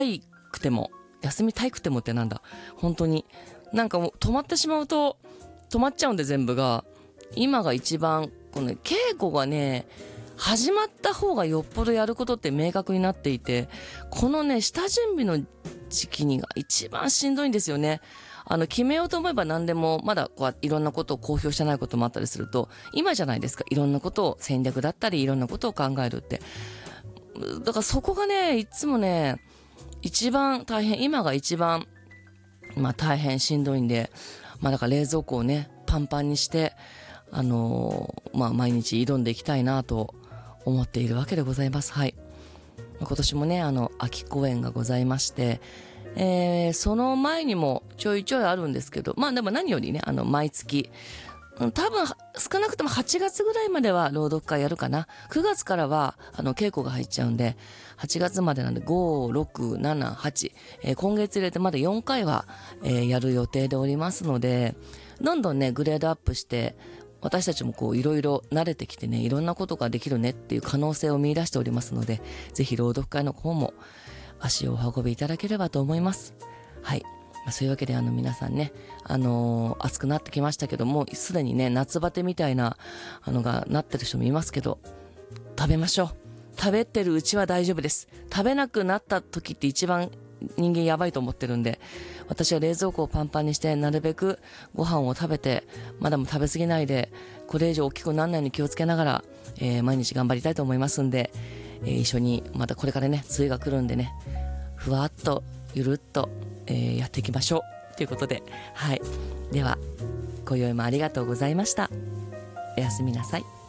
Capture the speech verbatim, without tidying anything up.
くても休みたいくてもってなんだ本当になんかもう止まってしまうと止まっちゃうんで、全部が今が一番この、ね、稽古がね始まった方がよっぽどやることって明確になっていて、このね下準備の時期にが一番しんどいんですよね。あの決めようと思えば何でも、まだこういろんなことを公表してないこともあったりすると、今じゃないですか、いろんなことを戦略だったりいろんなことを考えるって。だからそこがねいつもね一番大変、今が一番まあ大変しんどいんで、まあだから冷蔵庫をねパンパンにしてあのー、まあ毎日挑んでいきたいなと思っているわけでございます。はい。今年もねあの秋公演がございまして、えー、その前にもちょいちょいあるんですけど、まあでも何よりねあの毎月多分少なくともはちがつぐらいまでは朗読会やるかな。くがつからはあの稽古が入っちゃうんで、はちがつまでなんでご、ろく、なな、はち、えー、今月入れてまだよんかいは、えー、やる予定でおりますので、どんどんねグレードアップして私たちもこういろいろ慣れてきてね、いろんなことができるねっていう可能性を見出しておりますので、ぜひ朗読会の方も足をお運びいただければと思います。はい。まあ、そういうわけであの皆さんね、あのー、暑くなってきましたけども、すでにね夏バテみたいなあのがなってる人もいますけど、食べましょう。食べてるうちは大丈夫です。食べなくなった時って一番人間やばいと思ってるんで、私は冷蔵庫をパンパンにしてなるべくご飯を食べて、まだも食べ過ぎないでこれ以上大きくならないように気をつけながら、えー、毎日頑張りたいと思いますんで、えー、一緒にまたこれからね梅雨が来るんでね、ふわっとゆるっと、えー、やっていきましょうということで、はい。では今宵もありがとうございました。おやすみなさい。